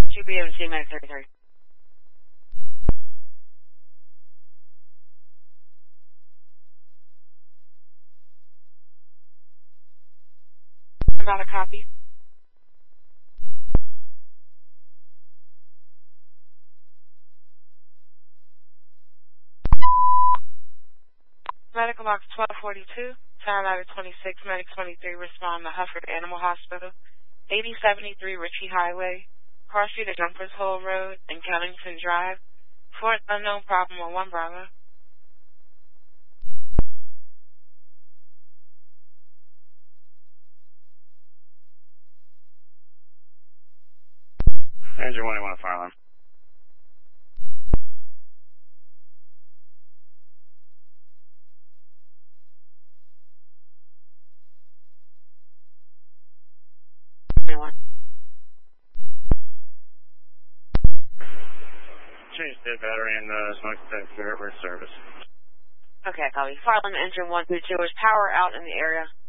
GBMC Max 33. About a copy. Medical box 1242, Tower Ladder 26, Medic 23, respond to Hufford Animal Hospital, 8073 Ritchie Highway, Cross Street to Jumpers Hole Road, and Kellington Drive. Fourth unknown problem on 1 Bravo. Engine 1, you want a fire alarm? Change dead battery and smoke detector for service. Okay, copy. Fire alarm engine 132. There's power out in the area.